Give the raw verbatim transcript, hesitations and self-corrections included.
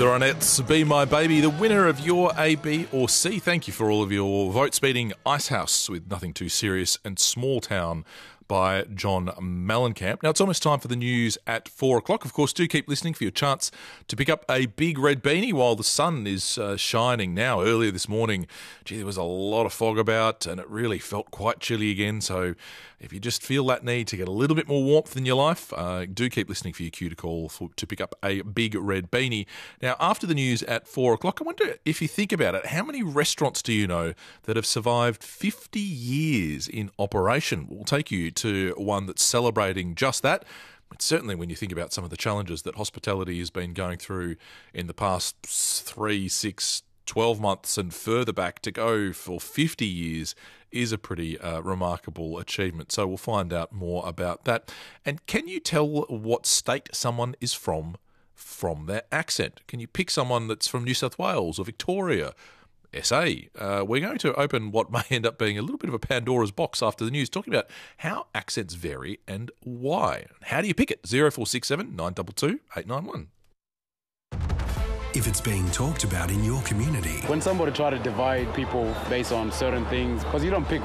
The Ronettes, Be My Baby, the winner of your A, B or C. Thank you for all of your votes, beating Icehouse with Nothing Too Serious and Small Town by John Mellencamp. Now, it's almost time for the news at four o'clock. Of course, do keep listening for your chance to pick up a big red beanie while the sun is uh, shining now. Earlier this morning, gee, there was a lot of fog about and it really felt quite chilly again. So if you just feel that need to get a little bit more warmth in your life, uh, do keep listening for your cue to call for, to pick up a big red beanie. Now, after the news at four o'clock, I wonder if you think about it, how many restaurants do you know that have survived fifty years in operation? We'll take you to to one that's celebrating just that. But certainly when you think about some of the challenges that hospitality has been going through in the past three, six, twelve months and further back, to go for fifty years is a pretty uh, remarkable achievement. So we'll find out more about that. And can you tell what state someone is from from their accent? Can you pick someone that's from New South Wales or Victoria, S A? Uh, we're going to open what may end up being a little bit of a Pandora's box after the news, talking about how accents vary and why. How do you pick it? zero four six seven, nine two two, eight nine one. If it's being talked about in your community. When somebody try to divide people based on certain things, because you don't pick